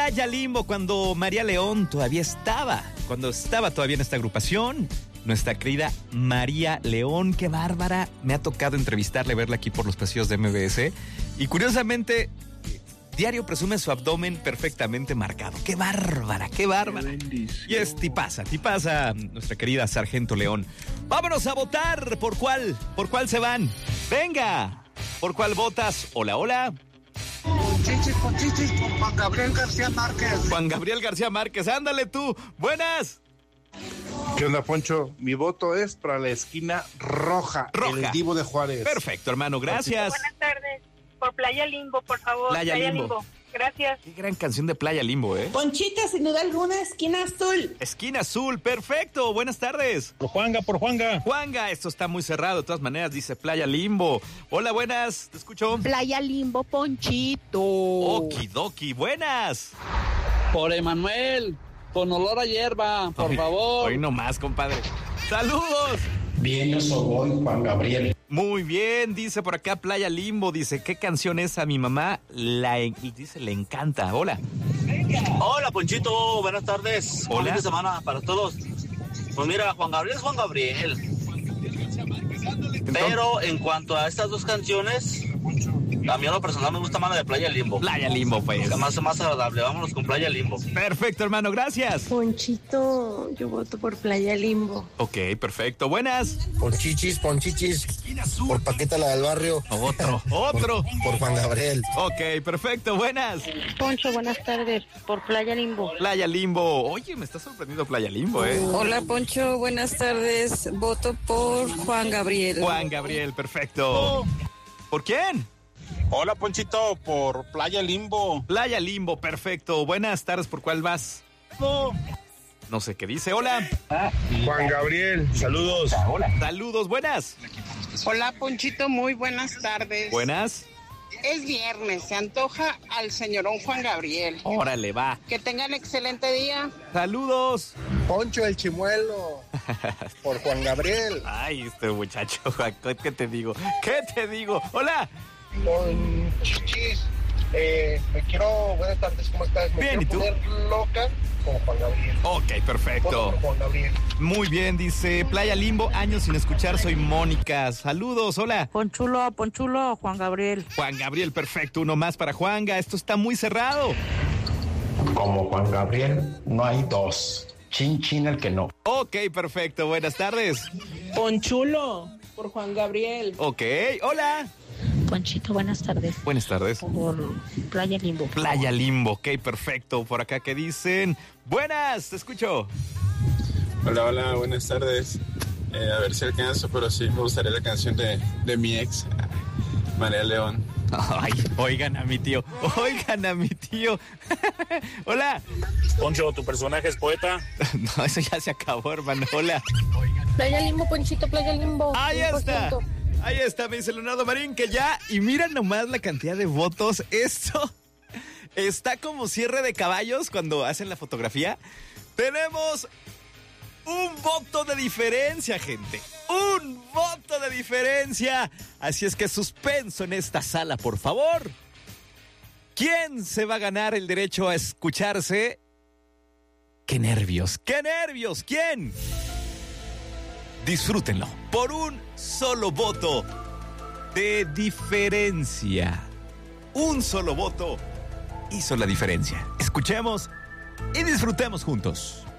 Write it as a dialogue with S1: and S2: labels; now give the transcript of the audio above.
S1: Playa Limbo, cuando María León todavía estaba todavía en esta agrupación. Nuestra querida María León, qué bárbara. Me ha tocado entrevistarle, verla aquí por los pasillos de MBS. Y curiosamente, diario presume su abdomen perfectamente marcado. ¡Qué bárbara, qué bárbara! Y es tipaza, nuestra querida Sargento León. Vámonos a votar. ¿Por cuál se van? ¡Venga! ¿Por cuál votas? Hola, hola.
S2: Con Juan Gabriel García Márquez.
S1: Juan Gabriel García Márquez, ándale tú. Buenas.
S3: ¿Qué onda, Poncho? Mi voto es para la esquina roja. El Divo de Juárez.
S1: Perfecto, hermano, gracias.
S4: Buenas tardes. Por Playa Limbo, por favor.
S1: Playa Limbo.
S4: Gracias.
S1: Qué gran canción de Playa Limbo, ¿eh?
S5: Ponchita, sin duda alguna, esquina azul.
S1: Esquina azul, perfecto. Buenas tardes.
S6: Por Juanga.
S1: Juanga, esto está muy cerrado. De todas maneras, dice Playa Limbo. Hola, buenas. ¿Te escucho?
S7: Playa Limbo, Ponchito.
S1: Okidoki, buenas.
S8: Por Emanuel, con olor a hierba, por favor.
S1: Hoy nomás, compadre. ¡Saludos!
S9: Bien, yo soy Juan Gabriel.
S1: Muy bien, dice por acá Playa Limbo, dice, ¿qué canción es a mi mamá? Dice, le encanta. Hola.
S10: Hola, Ponchito, buenas tardes.
S1: Hola.
S10: Buen fin de semana para todos. Pues mira, Juan Gabriel es Juan Gabriel. Pero en cuanto a estas dos canciones, a mí a lo personal me gusta más la de Playa Limbo.
S1: Playa Limbo, pues.
S10: Más agradable, vámonos con Playa Limbo.
S1: Perfecto, hermano, gracias.
S11: Ponchito, yo voto por Playa Limbo.
S1: Ok, perfecto, buenas.
S12: Ponchichis, por Paquita la del barrio.
S1: Otro.
S12: Por Juan Gabriel.
S1: Ok, perfecto, buenas.
S11: Poncho, buenas tardes, por Playa Limbo.
S1: Playa Limbo. Oye, me está sorprendiendo Playa Limbo, ¿eh?
S5: Hola, Poncho, buenas tardes. Voto por Juan Gabriel.
S1: Juan Gabriel, perfecto. ¿Por quién?
S6: Hola, Ponchito, por Playa Limbo.
S1: Playa Limbo, perfecto. Buenas tardes, ¿por cuál vas? No sé qué dice. Hola.
S3: Juan Gabriel, saludos.
S1: Saludos, buenas.
S13: Hola, Ponchito, muy buenas tardes.
S1: Buenas.
S13: Es viernes, se antoja al señorón Juan Gabriel.
S1: Órale, va.
S13: Que tengan excelente día.
S1: Saludos.
S12: Poncho el Chimuelo, por Juan Gabriel.
S1: Ay, este muchacho, ¿qué te digo? Hola.
S12: Ponchichis, buenas tardes, ¿cómo estás?
S1: Bien, ¿y tú?
S12: Poner loca con Juan Gabriel.
S1: Ok, perfecto.
S12: Juan Gabriel.
S1: Muy bien, dice Playa Limbo, años sin escuchar, soy Mónica. Saludos, hola.
S7: Ponchulo, Juan Gabriel.
S1: Juan Gabriel, perfecto, uno más para Juanga, esto está muy cerrado.
S9: Como Juan Gabriel, no hay dos. Chin el que no.
S1: Ok, perfecto, buenas tardes.
S5: Ponchulo, por Juan Gabriel.
S1: Ok, hola.
S7: Ponchito, buenas tardes.
S1: Buenas tardes.
S7: Por Playa Limbo.
S1: Playa Limbo, ok, perfecto. Por acá, ¿qué dicen? Buenas, te escucho.
S6: Hola, buenas tardes. A ver si alcanzo, pero sí me gustaría la canción de mi ex, María León.
S1: Ay, oigan a mi tío. Hola.
S6: Poncho, ¿tu personaje es poeta?
S1: No, eso ya se acabó, hermano. Hola.
S11: Playa Limbo, Ponchito, Playa Limbo.
S1: Ahí está, me dice Leonardo Marín que ya, y mira nomás la cantidad de votos. Esto está como cierre de caballos cuando hacen la fotografía. Tenemos un voto de diferencia, gente. Un voto de diferencia. Así es que suspenso en esta sala, por favor. ¿Quién se va a ganar el derecho a escucharse? ¡Qué nervios! ¿Quién? Disfrútenlo. Por un solo voto de diferencia. Un solo voto hizo la diferencia. Escuchemos y disfrutemos juntos.